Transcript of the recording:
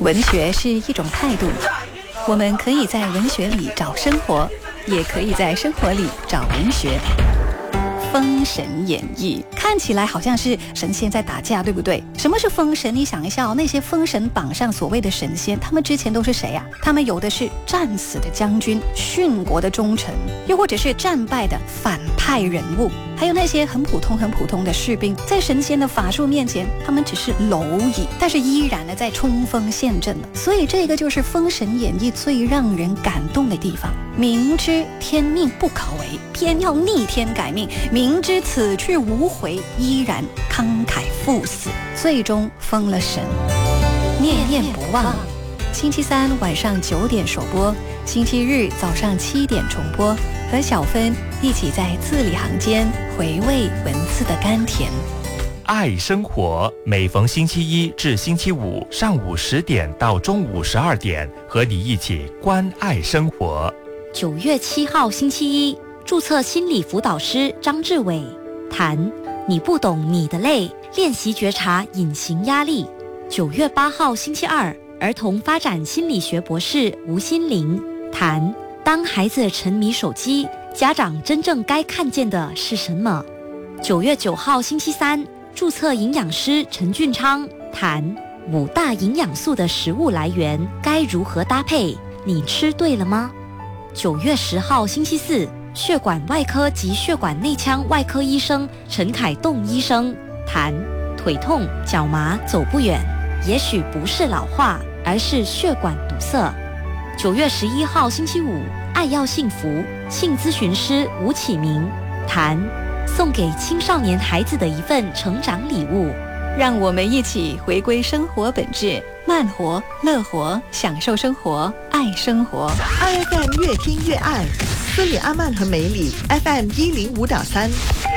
文学是一种态度，我们可以在文学里找生活，也可以在生活里找文学。封神演义看起来好像是神仙在打架，对不对？什么是封神？你想一下那些封神榜上所谓的神仙，他们之前都是谁啊？他们有的是战死的将军、殉国的忠臣，又或者是战败的反派人物，还有那些很普通的士兵，在神仙的法术面前，他们只是蝼蚁，但是依然的在冲锋陷阵了。所以这个就是封神演义最让人感动的地方。明知天命不可违，偏要逆天改命，明知此去无回，依然慷慨赴死，最终封了神，念念不忘。星期三晚上9点首播，星期日早上7点重播，和小芬一起在字里行间回味文字的甘甜。 爱生活，每逢星期一至星期五上午10点到中午12点，和你一起关爱生活。 9月7号星期一，注册心理辅导师张志伟谈你不懂你的累，练习觉察隐形压力。9月8号星期二，儿童发展心理学博士吴心玲谈当孩子沉迷手机，家长真正该看见的是什么。9月9号星期三，注册营养师陈俊昌谈5大营养素的食物来源该如何搭配，你吃对了吗？9月10号星期四，血管外科及血管内腔外科医生陈凯栋医生谈腿痛、脚麻走不远，也许不是老化，而是血管堵塞。9月11号星期五，爱要幸福性咨询师吴启明谈送给青少年孩子的一份成长礼物。 让我们一起回归生活本质，慢活、乐活，享受生活，爱生活。 2FM 越听越爱，斯里阿曼和梅里 FM 105.3。